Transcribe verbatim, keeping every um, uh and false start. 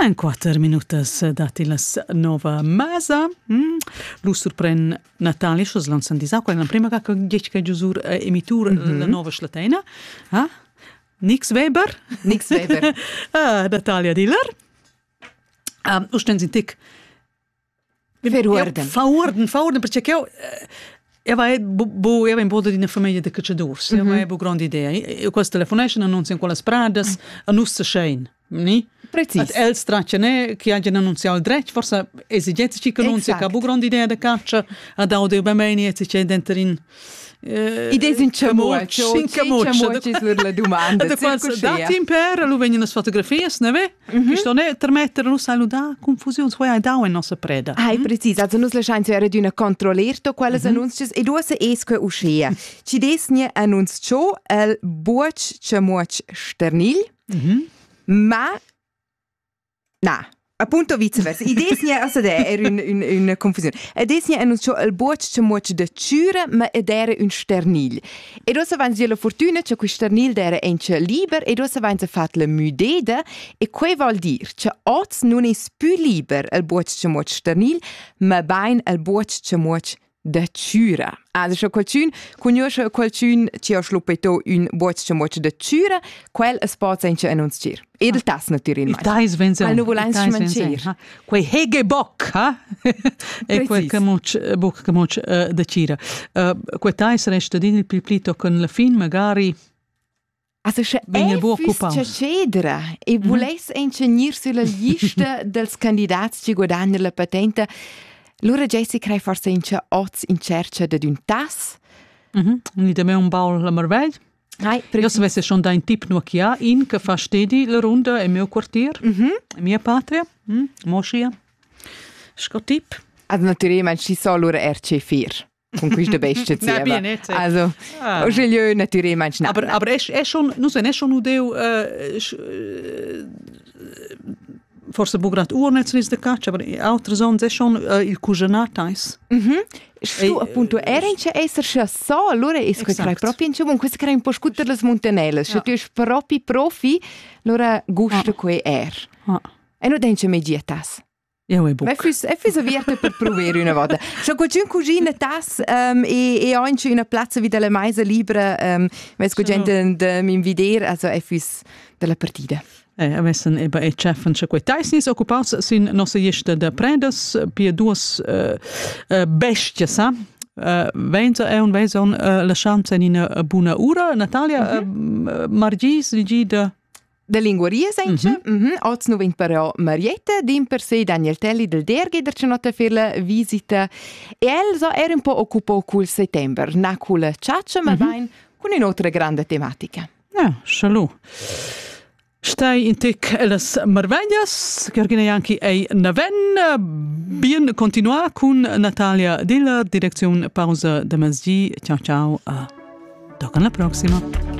En quattro minutas dati las nova mesa. Mm. Lu surpren Natalia, što zlansan disau, quella prima che dieci che giusur uh, emitur mm-hmm. la nova schlatena. Ah? Nix Weber. Nix Weber. uh, Natalia Diller. Um, Usten sind tic. Verorden. Verorden, verorden, perché che io io vai bo io in bodo di una famiglia di cacciadores. Io vai bo grande idea. Io questo telefonation annunzia in quella spradas, annunzia schein. Ni? Precis. El straccia ne che hanno annunciato il dretto, forse esigenze ci annunzia che bo grande idea da caccia, ad audio bambini e c'è dentro in Idees in Chamoch, in Chamoch is la domanda. Da quals dati in per, lu vengono fotografie, ne ve? Che sto ne per mettere lu sai lu da confusione, so ai da in nostra preda. Hai precis, also nus la chance era di una controllerto quelles annunces e due se esque uscia. Ci desnie annuncio el Buoch Chamoch Sternil. Ma na appunto viceversa. I desnia, also der era un, un, una confusione. I desnia annunciò il buoc c'è muoc de ciura, ma ed era un sternil. E dosa vanno la fortuna che quel sternil era ence liber, e dosa vanno fatto la mudeda, e que vuol dire che oz non è più liber il buoc c'è muoc sternil, ma bain il buoc c'è muoc de ciura. Also schon qualcun, conosce qualcun che ha sluppato un buoc c'è muoc de ciura, quel es pot ence annunciare. E il tas naturalmente. Il tas venze. Al nuovo lancio mangiare. Quei hege bock, ha? E quel che moc bock che moc de cira. Quei tas resta din il piplito con la fin magari. Also se è cedra e volesse ingegner sulla lista dels candidati che guadagnano la patente. Allora Jessica forse in c'è oz in cerca di un tas. Mhm. Ni da me un baul la merveille. Hai, io sapessi schon da un tip nur che in che fa stedi la ronda in mio quartier, mm-hmm. in mia patria, mm? Moschia. Sco tip. Also naturalmente ci sono allora R C vier. Con questa bestia zieva. Also, ah. Oggi naturalmente no. Aber aber es es schon, nu sen es schon udeu äh, forse bugrat urnetz is de caccia, aber altre zone è schon uh, il cugenatais. Mhm. Stu appunto erince esser scha so, allora es che crai proprio in ciò, questo crai un po' scutter las montanelles, se tu es proprio profi, allora gusta ah. que er. Ah. E non dence me dietas. Io e book. E fus e fus avierte per provare una volta. So qualcun cugina tas um, e e anche una piazza vi della maisa libera, um, mes co gente de mi invider, also e fus della partita. Eh, avessen eba e chefen che quei taisnis occupaus sin nossa gesta de prendas pia duas uh, uh, bestie sa uh, venza e un veson uh, la chance in una buona ora Natalia mm-hmm. uh, margis di de de linguaria senza mhm mm oz no vent però Marietta dim per se Daniel Telli del Derge der c'è nota per la visita e Elsa era un po' occupato col settembre na cula ciaccia ma mm-hmm. vain con un'altra grande tematica. Ja, shalom. Stai in tic las merveglias, che organi anche ei naven, bien continua con Natalia Diller, direzione pausa de Masdi. Ciao ciao, uh, doc alla prossima.